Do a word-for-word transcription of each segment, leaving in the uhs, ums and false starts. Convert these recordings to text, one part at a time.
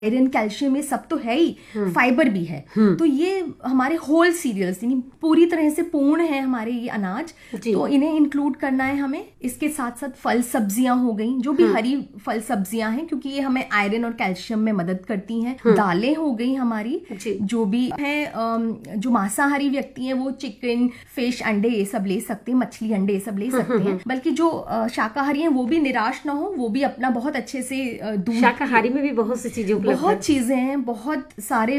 Iron calcium ये सब तो है ही, फाइबर भी है। तो ये हमारे होल सीरियल्स यानी पूरी तरह से पूर्ण है हमारे ये अनाज, तो इन्हें इंक्लूड करना है हमें। इसके साथ साथ फल सब्जियां हो गई, जो भी हरी फल सब्जियां हैं, क्योंकि ये हमें आयरन और कैल्शियम में मदद करती हैं। दालें हो गई हमारी, जो भी है जो मांसाहारी व्यक्ति हैं वो चिकन, फिश, अंडे ये सब ले सकते हैं, मछली, अंडे ये सब ले सकते हैं। बल्कि जो शाकाहारी हैं वो भी निराश ना हो, वो भी अपना बहुत अच्छे से दूध, शाकाहारी में भी बहुत सी चीजें उपलब्ध, बहुत चीजें हैं, बहुत सारे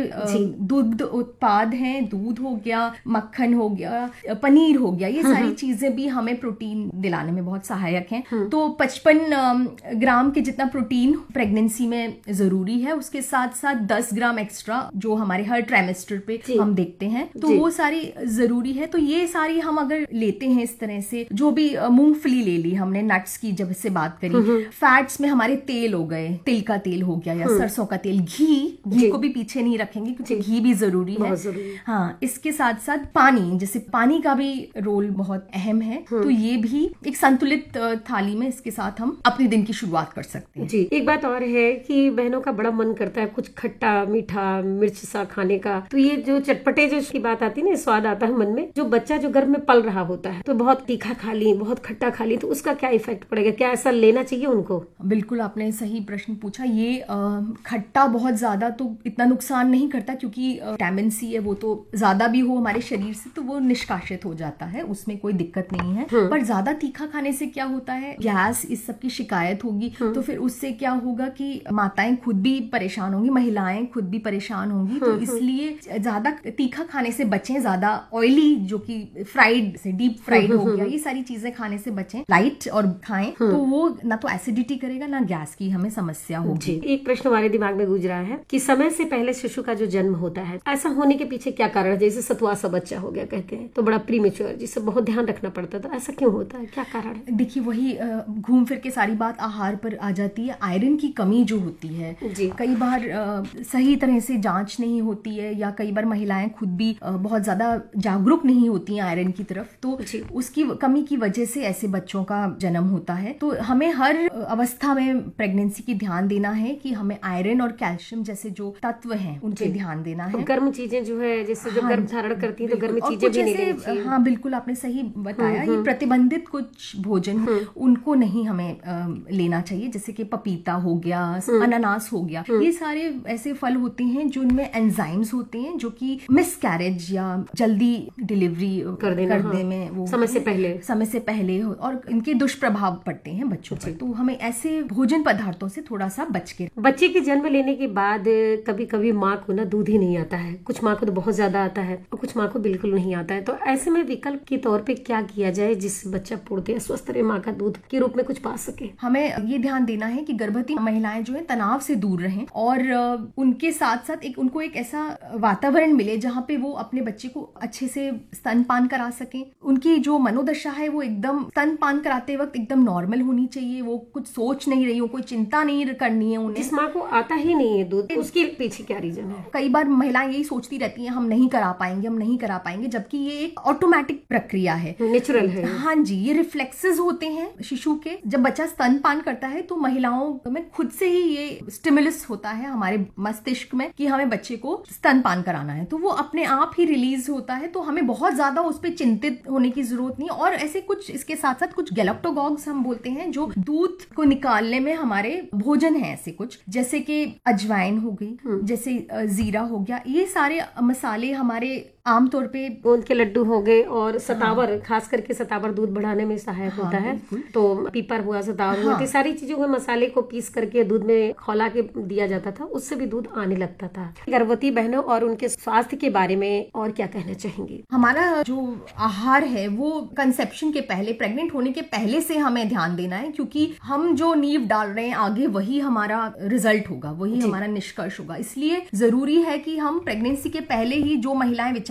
दूध उत्पाद हैं, दूध हो गया, मक्खन हो गया, पनीर हो गया, ये सारी चीजें भी हमें प्रोटीन दिलाने में बहुत सहायक हैं। तो पचपन ग्राम के जितना प्रोटीन प्रेगनेंसी में जरूरी है, उसके साथ साथ दस ग्राम एक्स्ट्रा जो हमारे हर ट्राइमेस्टर पे हम देखते हैं, तो वो सारी जरूरी है। तो ये सारी हम अगर लेते हैं इस तरह से, जो भी मूंगफली ले ली हमने, नट्स की जब से बात करी, फैट्स में हमारे तेल हो गए, तिल का तेल हो गया या सरसों का तेल, घी घी को भी पीछे नहीं रखेंगे क्योंकि घी भी जरूरी है। जरूरी। हाँ, इसके साथ साथ पानी, जैसे पानी का भी रोल बहुत अहम है। तो ये भी एक संतुलित थाली में इसके साथ हम अपने दिन की शुरुआत कर सकते हैं। जी, एक बात और है कि बहनों का बड़ा मन करता है कुछ खट्टा मीठा मिर्च सा खाने का, तो ये जो चटपटे जो की बात आती है ना, स्वाद आता है मन में। जो बच्चा जो गर्भ में पल रहा होता है तो बहुत तीखा खा ली, बहुत खट्टा खा ली, तो उसका क्या इफेक्ट पड़ेगा? क्या ऐसा लेना चाहिए उनको? बिल्कुल, आपने सही प्रश्न पूछा। ये खट्टा बहुत ज्यादा तो इतना नुकसान नहीं करता, क्योंकि विटामिन सी है वो तो ज्यादा भी हो हमारे शरीर से तो वो निष्कासित हो जाता है, उसमें कोई दिक्कत नहीं है। पर ज्यादा तीखा खाने से क्या होता है, गैस, इस सब की शिकायत होगी। तो फिर उससे क्या होगा कि माताएं खुद भी परेशान होंगी, महिलाएं खुद भी परेशान होंगी। तो इसलिए ज्यादा तीखा खाने से बचें, ज्यादा ऑयली जो कि फ्राइड से डीप फ्राइड हो गया, ये सारी चीजें खाने से बचें, लाइट और खाएं। तो वो ना तो एसिडिटी करेगा ना गैस की हमें समस्या होगी। एक प्रश्न हमारे दिमाग में गुजरा है कि समय से पहले शिशु का जो जन्म होता है, ऐसा होने के पीछे क्या कारण है? जैसे सतुआ सा बच्चा हो गया कहते हैं, तो बड़ा प्रीमेच्योर, जिससे बहुत ध्यान रखना पड़ता था, ऐसा क्यों होता है, क्या कारण है? देखिए, वही घूम फिर के सारी बात आहार पर आ जाती है। आयरन की कमी जो होती है, कई बार सही तरह से जांच नहीं होती है, या कई बार महिलाएं खुद भी बहुत ज्यादा जागरूक नहीं होती हैं आयरन की तरफ, तो उसकी कमी की वजह से ऐसे बच्चों का जन्म होता है। तो हमें हर अवस्था में प्रेगनेंसी की ध्यान देना है कि हमें आयरन और कैल्शियम जैसे जो तत्व हैं उन पे ध्यान देना है। गर्म चीजें जो है, जैसे जब गर्भ धारण करती है तो गर्म चीजें भी नहीं लेनी चाहिए। हाँ, बिल्कुल, आपने सही बताया। ये प्रतिबंधित कुछ भोजन उनको नहीं हमें आ, लेना चाहिए, जैसे कि पपीता हो गया, अनानास हो गया, ये सारे ऐसे फल होते हैं जिनमें एंजाइम्स होते हैं जो कि मिसकैरेज या जल्दी डिलीवरी कर देने हाँ, में वो समय से पहले समय से पहले और इनके दुष्प्रभाव पड़ते हैं बच्चों पर। तो हमें ऐसे भोजन पदार्थों से थोड़ा सा बच के। बच्चे के जन्म लेने के बाद कभी कभी माँ को ना दूध ही नहीं आता है, कुछ माँ को तो बहुत ज्यादा आता है और कुछ माँ को बिल्कुल नहीं आता है। तो ऐसे में विकल्प के तौर पे क्या किया जाए जिससे बच्चा पूर्णतः स्वस्थ रहे, माँ का दूध के रूप में कुछ पा सके? हमें ये ध्यान देना है कि गर्भवती महिलाएं जो है तनाव से दूर रहें, और उनके साथ साथ एक उनको एक ऐसा वातावरण मिले जहाँ पे वो अपने बच्चे को अच्छे से स्तनपान करा सकें। उनकी जो मनोदशा है वो एकदम स्तनपान कराते वक्त एकदम नॉर्मल होनी चाहिए, वो कुछ सोच नहीं रही हो, कोई चिंता नहीं करनी है उन्हें। जिस माँ को आता ही नहीं है दूध, उसके पीछे क्या रीजन है? कई बार महिलाएं यही सोचती रहती हैं हम नहीं करा पाएंगे, हम नहीं करा पाएंगे, जबकि ये एक ऑटोमेटिक प्रक्रिया है, नेचुरल है। हाँ जी, ये रिफ्लेक्सेस होते हैं शिशु के। जब बच्चा स्तनपान करता है तो महिलाओं में खुद से ही ये स्टिमुलस होता है हमारे मस्तिष्क में कि हमें बच्चे को स्तनपान कराना है, तो वो अपने आप ही रिलीज होता है। तो हमें बहुत ज्यादा उस पर चिंतित होने की जरूरत नहीं। और ऐसे कुछ इसके साथ साथ कुछ गैलेक्टोगॉग्स हम बोलते हैं जो दूध को निकालने में हमारे भोजन है, ऐसे कुछ जैसे कि अजवाइन हो गई, जैसे जीरा हो गया, ये सारे मसाले हमारे आमतौर पे गोंद के लड्डू हो गए, और सतावर हाँ, खास करके सतावर दूध बढ़ाने में सहायक हाँ, होता है। तो पीपर हुआ, सतावर हाँ, हुआ, तो सारी चीजों को मसाले को पीस करके दूध में खौला के दिया जाता था, उससे भी दूध आने लगता था। गर्भवती बहनों और उनके स्वास्थ्य के बारे में और क्या कहना चाहेंगी? हमारा जो आहार है वो कंसेप्शन के पहले, प्रेग्नेंट होने के पहले से हमें ध्यान देना है, क्योंकि हम जो नींव डाल रहे हैं आगे वही हमारा रिजल्ट होगा, वही हमारा निष्कर्ष होगा। इसलिए जरूरी है कि हम प्रेगनेंसी के पहले ही जो महिलाएं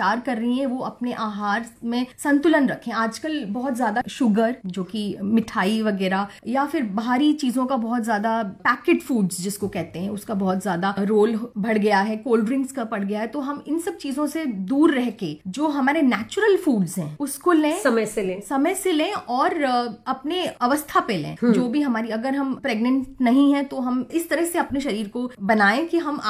विचार कर रही हैं वो अपने आहार में संतुलन रखें। आजकल बहुत ज्यादा शुगर, जो कि मिठाई वगैरह या फिर बाहरी चीजों का बहुत ज्यादा, पैकेट फूड्स जिसको कहते हैं, उसका बहुत ज्यादा रोल बढ़ गया है, कोल्ड ड्रिंक्स का बढ़ गया है। तो हम इन सब चीजों से दूर रह के जो हमारे नेचुरल फूड्स हैं उसको लें, समय से लें समय से लें और अपने अवस्था पे लें। जो भी हमारी, अगर हम प्रेग्नेंट नहीं है तो हम इस तरह से अपने शरीर को बनाएं कि हम